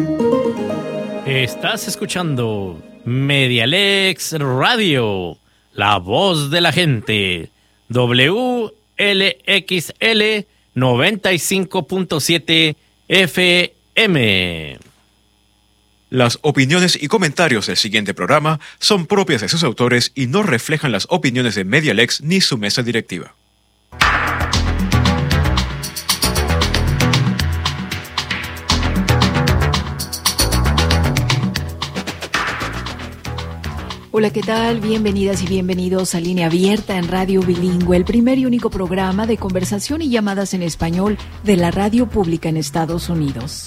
Estás escuchando Medialex Radio, la voz de la gente, WLXL 95.7 FM. Las opiniones y comentarios del siguiente programa son propias de sus autores y no reflejan las opiniones de Medialex ni su mesa directiva. Hola, ¿qué tal? Bienvenidas y bienvenidos a Línea Abierta en Radio Bilingüe, el primer y único programa de conversación y llamadas en español de la radio pública en Estados Unidos.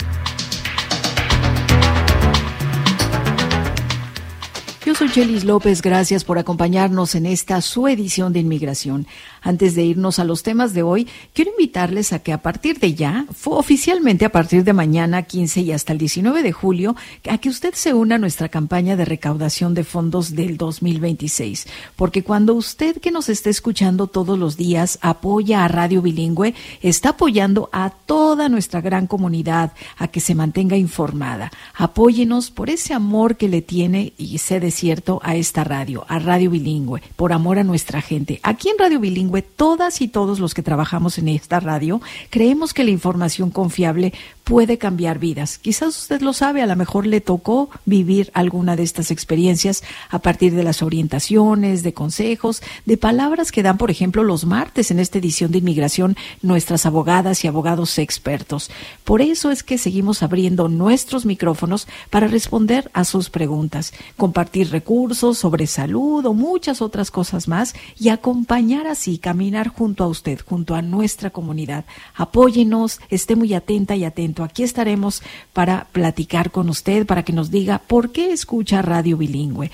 Yo soy Chelis López, gracias por acompañarnos en esta su edición de Inmigración. Antes de irnos a los temas de hoy, quiero invitarles a que a partir de ya, oficialmente a partir de mañana 15 y hasta el 19 de julio, a que usted se una a nuestra campaña de recaudación de fondos del 2026. Porque cuando usted que nos esté escuchando todos los días apoya a Radio Bilingüe, está apoyando a toda nuestra gran comunidad a que se mantenga informada. Apóyenos por ese amor que le tiene y sé de cierto a esta radio, a Radio Bilingüe, por amor a nuestra gente. Aquí en Radio Bilingüe, todas y todos los que trabajamos en esta radio, creemos que la información confiable puede cambiar vidas. Quizás usted lo sabe, a lo mejor le tocó vivir alguna de estas experiencias a partir de las orientaciones, de consejos, de palabras que dan, por ejemplo, los martes en esta edición de Inmigración nuestras abogadas y abogados expertos. Por eso es que seguimos abriendo nuestros micrófonos para responder a sus preguntas, compartir recursos sobre salud o muchas otras cosas más y acompañar así, caminar junto a usted, junto a nuestra comunidad. Apóyenos, esté muy atenta y atento. Aquí estaremos para platicar con usted, para que nos diga por qué escucha Radio Bilingüe.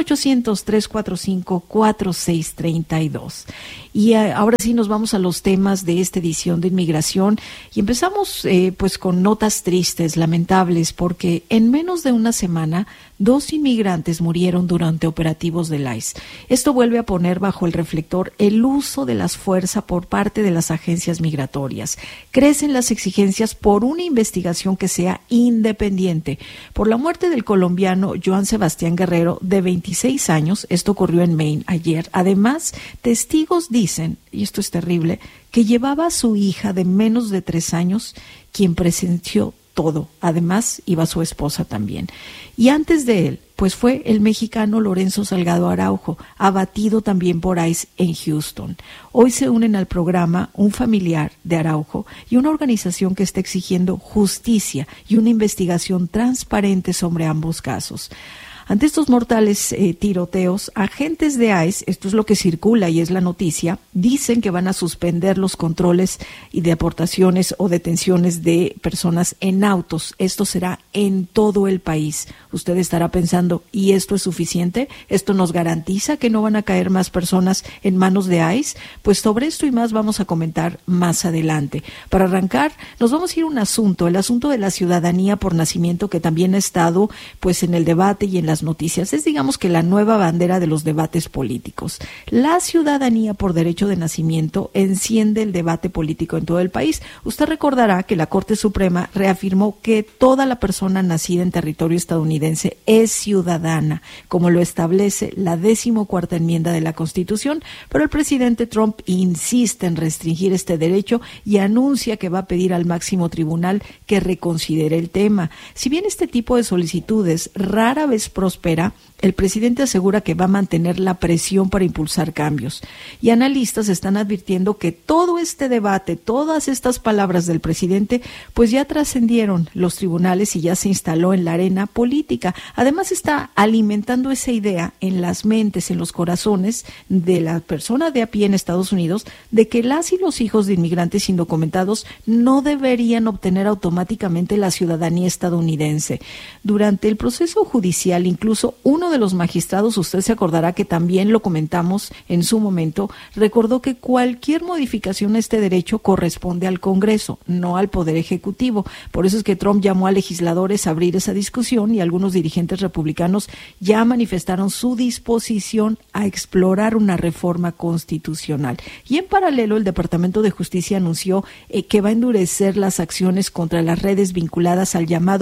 1-800-345-4632. Y ahora sí nos vamos a los temas de esta edición de Inmigración y empezamos pues con notas tristes, lamentables, porque en menos de una semana 2 inmigrantes murieron durante operativos del ICE. Esto vuelve a poner bajo el reflector el uso de las fuerzas por parte de las agencias migratorias. Crecen las exigencias por una investigación que sea independiente. Por la muerte del colombiano Joan Sebastián Guerrero, de 26 años, esto ocurrió en Maine ayer. Además, testigos dicen, y esto es terrible, que llevaba a su hija de menos de 3 años, quien presenció todo. Además, iba su esposa también. Y antes de él, pues fue el mexicano Lorenzo Salgado Araujo, abatido también por ICE en Houston. Hoy se unen al programa un familiar de Araujo y una organización que está exigiendo justicia y una investigación transparente sobre ambos casos. Ante estos mortales tiroteos, agentes de ICE, esto es lo que circula y es la noticia, dicen que van a suspender los controles y deportaciones o detenciones de personas en autos. Esto será en todo el país. Usted estará pensando, ¿y esto es suficiente? ¿Esto nos garantiza que no van a caer más personas en manos de ICE? Pues sobre esto y más vamos a comentar más adelante. Para arrancar, nos vamos a ir a un asunto, el asunto de la ciudadanía por nacimiento, que también ha estado pues en el debate y en las noticias. Es, digamos, que la nueva bandera de los debates políticos. La ciudadanía por derecho de nacimiento enciende el debate político en todo el país. Usted recordará que la Corte Suprema reafirmó que toda la persona nacida en territorio estadounidense es ciudadana, como lo establece la 14ª enmienda de la Constitución, pero el presidente Trump insiste en restringir este derecho y anuncia que va a pedir al máximo tribunal que reconsidere el tema. Si bien este tipo de solicitudes rara vez prospera, el presidente asegura que va a mantener la presión para impulsar cambios. Y analistas están advirtiendo que todo este debate, todas estas palabras del presidente, pues ya trascendieron los tribunales y ya se instaló en la arena política. Además está alimentando esa idea en las mentes, en los corazones de la persona de a pie en Estados Unidos, de que las y los hijos de inmigrantes indocumentados no deberían obtener automáticamente la ciudadanía estadounidense. Durante el proceso judicial, incluso uno de los magistrados, usted se acordará que también lo comentamos en su momento, recordó que cualquier modificación a este derecho corresponde al Congreso, no al Poder Ejecutivo. Por eso es que Trump llamó a legisladores a abrir esa discusión y algunos dirigentes republicanos ya manifestaron su disposición a explorar una reforma constitucional. Y en paralelo, el Departamento de Justicia anunció que va a endurecer las acciones contra las redes vinculadas al llamado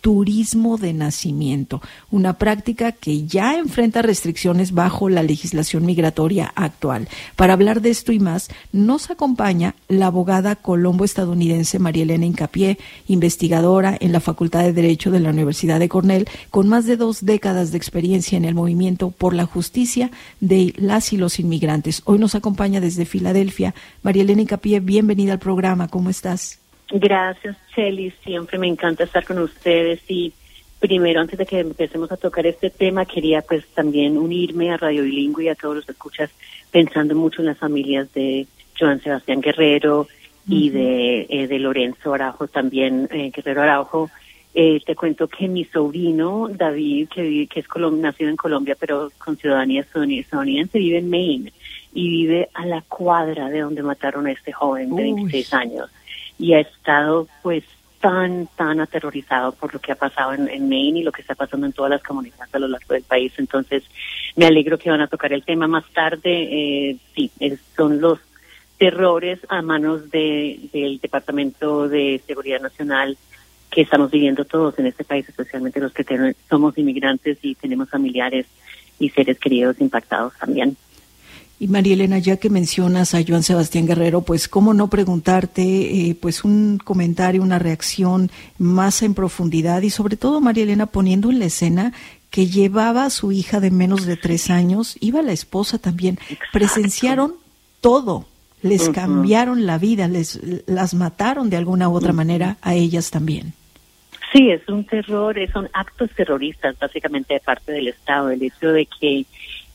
turismo de nacimiento, una práctica que ya enfrenta restricciones bajo la legislación migratoria actual. Para hablar de esto y más, nos acompaña la abogada colombo-estadounidense María Elena Hincapié, investigadora en la Facultad de Derecho de la Universidad de Cornell, con más de 2 décadas de experiencia en el movimiento por la justicia de las y los inmigrantes. Hoy nos acompaña desde Filadelfia. María Elena Hincapié, bienvenida al programa. ¿Cómo estás? Gracias, Chely. Siempre me encanta estar con ustedes. Y primero, antes de que empecemos a tocar este tema, quería pues también unirme a Radio Bilingüe y a todos los que escuchas, pensando mucho en las familias de Joan Sebastián Guerrero y de Lorenzo Araujo también, Guerrero Araujo. Te cuento que mi sobrino, David, que es nacido en Colombia, pero con ciudadanía estadounidense, vive en Maine y vive a la cuadra de donde mataron a este joven de 26 años. Y ha estado pues tan aterrorizado por lo que ha pasado en Maine y lo que está pasando en todas las comunidades a lo largo del país. Entonces me alegro que van a tocar el tema más tarde. Son los terrores a manos del Departamento de Seguridad Nacional que estamos viviendo todos en este país, especialmente los que somos inmigrantes y tenemos familiares y seres queridos impactados también. Y María Elena, ya que mencionas a Joan Sebastián Guerrero, pues cómo no preguntarte pues un comentario, una reacción más en profundidad y sobre todo, María Elena, poniendo en la escena que llevaba a su hija de menos de 3 años, iba la esposa también. Exacto. Presenciaron todo, les cambiaron la vida, las mataron de alguna u otra manera a ellas también. Sí, es un terror, son actos terroristas básicamente de parte del Estado, el hecho de que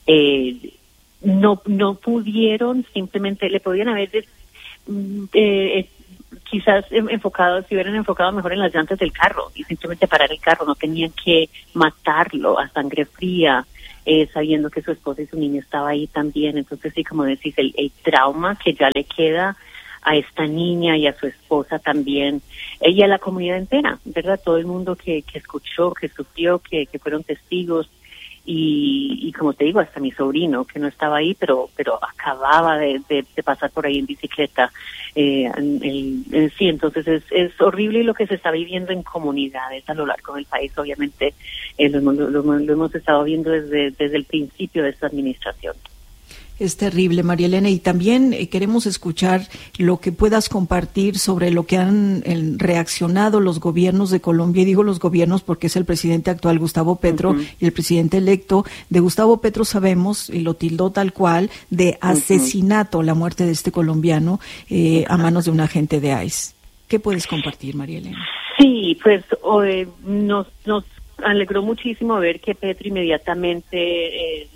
no pudieron, simplemente le podían haber quizás si hubieran enfocado mejor en las llantas del carro y simplemente parar el carro, no tenían que matarlo a sangre fría, sabiendo que su esposa y su niño estaba ahí también. Entonces sí, como decís, el trauma que ya le queda a esta niña y a su esposa también, y a la comunidad entera, ¿verdad? Todo el mundo que escuchó, que sufrió, que fueron testigos. Y como te digo, hasta mi sobrino, que no estaba ahí, pero acababa de pasar por ahí en bicicleta. Sí, entonces es horrible lo que se está viviendo en comunidades a lo largo del país. Obviamente lo hemos estado viendo desde el principio de esta administración. Es terrible, María Elena, y también queremos escuchar lo que puedas compartir sobre lo que han reaccionado los gobiernos de Colombia, y digo los gobiernos porque es el presidente actual, Gustavo Petro, y el presidente electo. De Gustavo Petro sabemos, y lo tildó tal cual, de asesinato, la muerte de este colombiano a manos de un agente de ICE. ¿Qué puedes compartir, María Elena? Sí, pues nos alegró muchísimo ver que Petro inmediatamente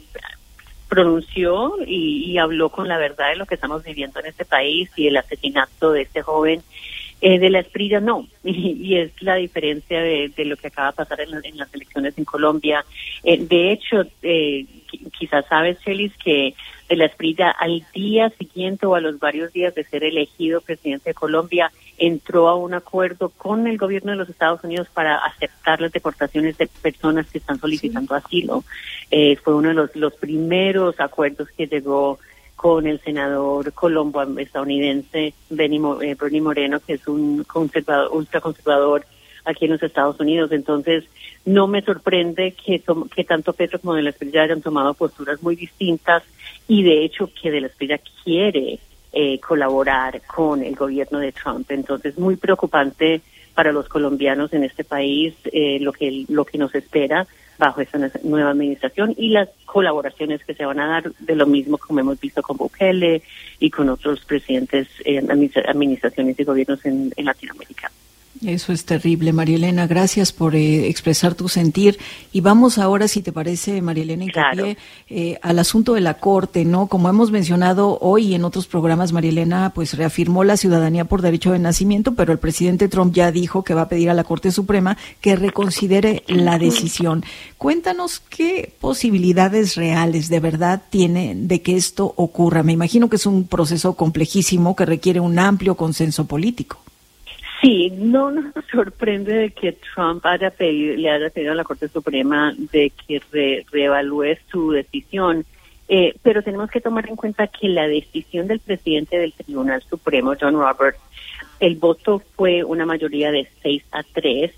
pronunció y habló con la verdad de lo que estamos viviendo en este país y el asesinato de este joven. De la Esprilla no, y es la diferencia de lo que acaba de pasar en las elecciones en Colombia. De hecho, quizás sabes, Chelis, que de la Esprilla al día siguiente o a los varios días de ser elegido presidente de Colombia, entró a un acuerdo con el gobierno de los Estados Unidos para aceptar las deportaciones de personas que están solicitando asilo. Fue uno de los primeros acuerdos que llegó con el senador colombo estadounidense Bernie Moreno, que es un ultraconservador aquí en los Estados Unidos. Entonces, no me sorprende que tanto Petro como De la Esprilla hayan tomado posturas muy distintas, y de hecho que De la Esprilla quiere colaborar con el gobierno de Trump. Entonces, muy preocupante para los colombianos en este país lo que nos espera bajo esta nueva administración y las colaboraciones que se van a dar, de lo mismo como hemos visto con Bukele y con otros presidentes, administraciones y gobiernos en Latinoamérica. Eso es terrible, María Elena. Gracias por expresar tu sentir. Y vamos ahora, si te parece, María Elena Hincapié, al asunto de la Corte, ¿no? Como hemos mencionado hoy y en otros programas, María Elena pues reafirmó la ciudadanía por derecho de nacimiento, pero el presidente Trump ya dijo que va a pedir a la Corte Suprema que reconsidere la decisión. Cuéntanos qué posibilidades reales de verdad tiene de que esto ocurra. Me imagino que es un proceso complejísimo que requiere un amplio consenso político. Sí, no nos sorprende de que Trump le haya pedido a la Corte Suprema de que reevalúe su decisión, pero tenemos que tomar en cuenta que la decisión del presidente del Tribunal Supremo, John Roberts, el voto fue una mayoría de 6-3,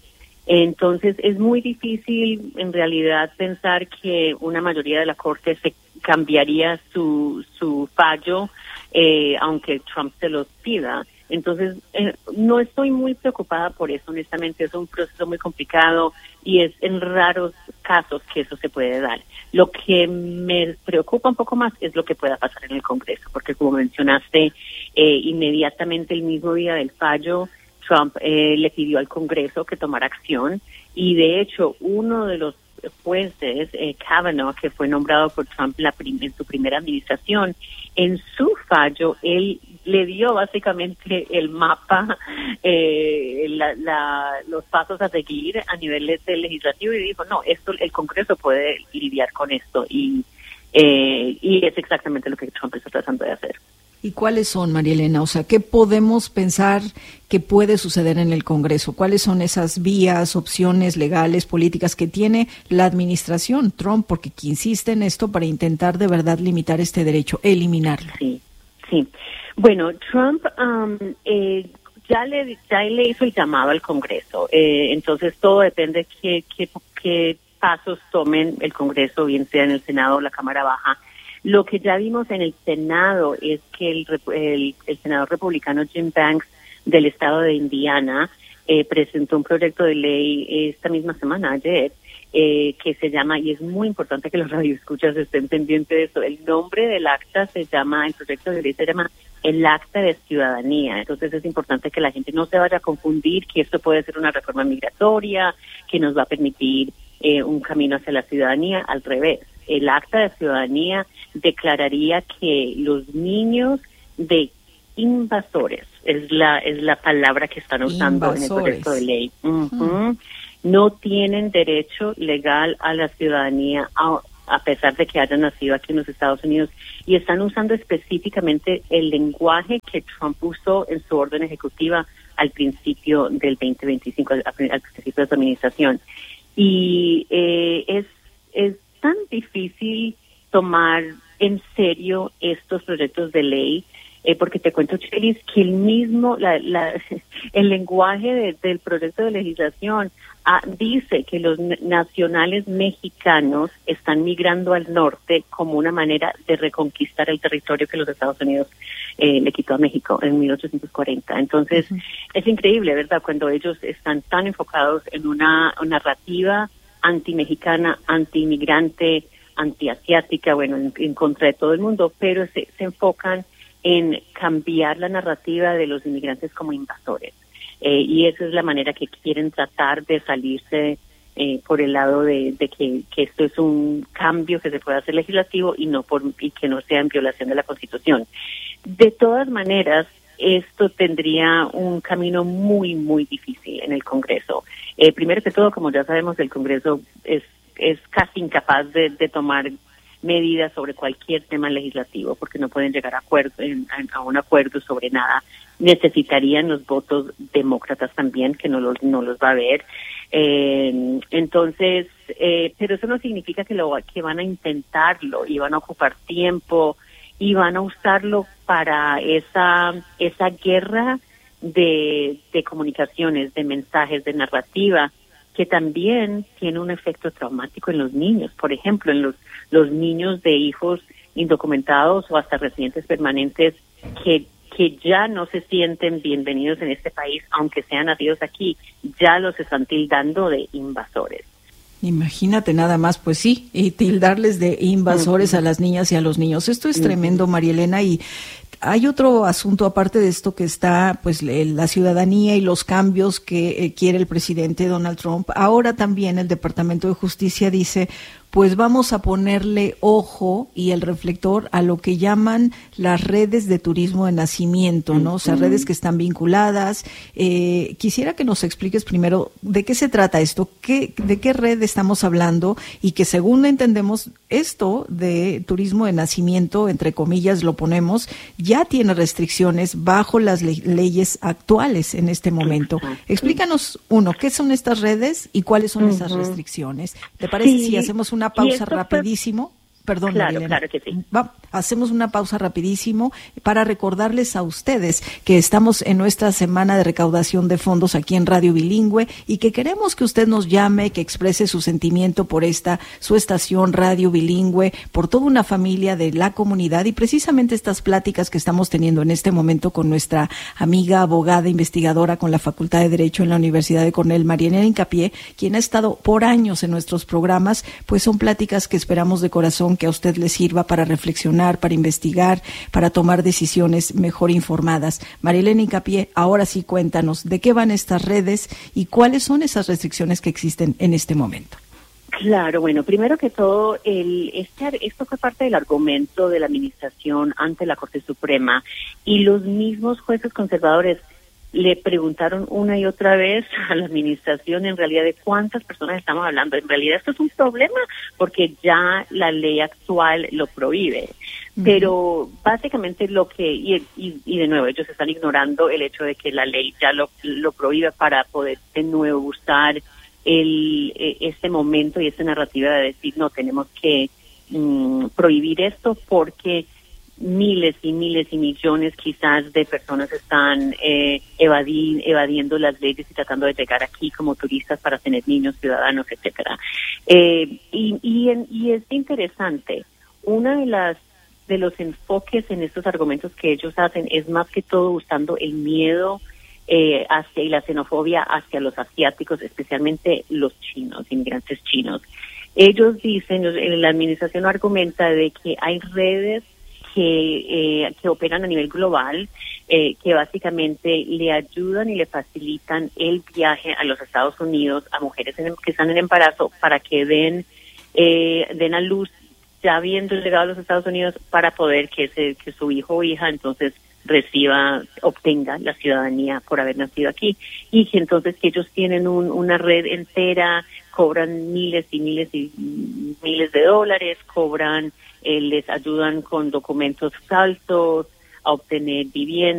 Entonces es muy difícil en realidad pensar que una mayoría de la Corte se cambiaría su fallo, aunque Trump se los pida. Entonces, no estoy muy preocupada por eso, honestamente. Es un proceso muy complicado y es en raros casos que eso se puede dar. Lo que me preocupa un poco más es lo que pueda pasar en el Congreso, porque como mencionaste, inmediatamente el mismo día del fallo, Trump le pidió al Congreso que tomara acción y, de hecho, uno de los jueces, Kavanaugh, que fue nombrado por Trump en su primera administración, en su fallo, él le dio básicamente el mapa, los pasos a seguir a nivel legislativo y dijo, no, el Congreso puede lidiar con esto y es exactamente lo que Trump está tratando de hacer. ¿Y cuáles son, María Elena? O sea, ¿qué podemos pensar que puede suceder en el Congreso? ¿Cuáles son esas vías, opciones legales, políticas que tiene la administración Trump? Porque insiste en esto para intentar de verdad limitar este derecho, eliminarlo. Sí. Bueno, Trump ya le hizo el llamado al Congreso. Entonces, todo depende de qué pasos tomen el Congreso, bien sea en el Senado o la Cámara Baja. Lo que ya vimos en el Senado es que el senador republicano Jim Banks del estado de Indiana presentó un proyecto de ley esta misma semana, ayer, que se llama, y es muy importante que los radioescuchas estén pendientes de eso, el nombre del acta el proyecto de ley se llama el Acta de Ciudadanía. Entonces es importante que la gente no se vaya a confundir que esto puede ser una reforma migratoria, que nos va a permitir un camino hacia la ciudadanía. Al revés, el Acta de Ciudadanía declararía que los niños de invasores, es la palabra que están usando en el proyecto de ley, no tienen derecho legal a la ciudadanía a pesar de que hayan nacido aquí en los Estados Unidos, y están usando específicamente el lenguaje que Trump usó en su orden ejecutiva al principio del 2025, al principio de su administración. Y es tan difícil tomar en serio estos proyectos de ley, porque te cuento, Chelis, que el lenguaje del proyecto de legislación dice que los nacionales mexicanos están migrando al norte como una manera de reconquistar el territorio que los Estados Unidos le quitó a México en 1840. Entonces, es increíble, ¿verdad?, cuando ellos están tan enfocados en una narrativa anti-mexicana, anti-inmigrante, anti-asiática, bueno, en contra de todo el mundo, pero se enfocan en cambiar la narrativa de los inmigrantes como invasores. Y esa es la manera que quieren tratar de salirse por el lado de que esto es un cambio que se puede hacer legislativo y que no sea en violación de la Constitución. De todas maneras, esto tendría un camino muy, muy difícil en el Congreso. Primero que todo, como ya sabemos, el Congreso es casi incapaz de tomar medidas sobre cualquier tema legislativo porque no pueden llegar a un acuerdo sobre nada. Necesitarían los votos demócratas también, que no los va a haber. Entonces, pero eso no significa que van a intentarlo y van a ocupar tiempo y van a usarlo para esa guerra de comunicaciones, de mensajes, de narrativa, que también tiene un efecto traumático en los niños. Por ejemplo, en los niños de hijos indocumentados o hasta residentes permanentes que ya no se sienten bienvenidos en este país, aunque sean nacidos aquí, ya los están tildando de invasores. Imagínate nada más, pues sí, y tildarles de invasores a las niñas y a los niños. Esto es tremendo, María Elena, y hay otro asunto aparte de esto que está, pues, la ciudadanía y los cambios que quiere el presidente Donald Trump. Ahora también el Departamento de Justicia dice, pues vamos a ponerle ojo y el reflector a lo que llaman las redes de turismo de nacimiento, ¿no? O sea, redes que están vinculadas. Quisiera que nos expliques primero de qué se trata esto, de qué red estamos hablando, y que según entendemos esto de turismo de nacimiento, entre comillas lo ponemos, ya tiene restricciones bajo las leyes actuales en este momento. Explícanos, ¿qué son estas redes y cuáles son esas restricciones? ¿Te parece si hacemos una pausa rapidísimo? Perdón, Claro, Marilena. claro que sí. Hacemos una pausa rapidísimo para recordarles a ustedes que estamos en nuestra semana de recaudación de fondos aquí en Radio Bilingüe y que queremos que usted nos llame, que exprese su sentimiento por su estación Radio Bilingüe, por toda una familia de la comunidad y precisamente estas pláticas que estamos teniendo en este momento con nuestra amiga abogada investigadora con la Facultad de Derecho en la Universidad de Cornell, Marielena Hincapié, quien ha estado por años en nuestros programas, pues son pláticas que esperamos de corazón que a usted le sirva para reflexionar, para investigar, para tomar decisiones mejor informadas. Marielena Hincapié, ahora sí cuéntanos de qué van estas redes y cuáles son esas restricciones que existen en este momento. Claro, bueno, primero que todo, esto fue parte del argumento de la administración ante la Corte Suprema y los mismos jueces conservadores le preguntaron una y otra vez a la administración en realidad de cuántas personas estamos hablando. En realidad esto es un problema porque ya la ley actual lo prohíbe. Pero básicamente y de nuevo ellos están ignorando el hecho de que la ley ya lo prohíbe para poder de nuevo buscar este momento y esta narrativa de decir no, tenemos que prohibir esto porque miles y miles y millones quizás de personas están evadiendo las leyes y tratando de llegar aquí como turistas para tener niños, ciudadanos, etcétera. Y es interesante, de los enfoques en estos argumentos que ellos hacen es más que todo usando el miedo y la xenofobia hacia los asiáticos, especialmente los chinos, inmigrantes chinos. Ellos dicen, la administración argumenta de que hay redes que operan a nivel global, que básicamente le ayudan y le facilitan el viaje a los Estados Unidos a mujeres que están en embarazo para que den a luz ya habiendo llegado a los Estados Unidos para poder que su hijo o hija entonces obtenga la ciudadanía por haber nacido aquí y que entonces que ellos tienen una red entera, cobran miles y miles y miles de dólares, les ayudan con documentos falsos a obtener vivienda.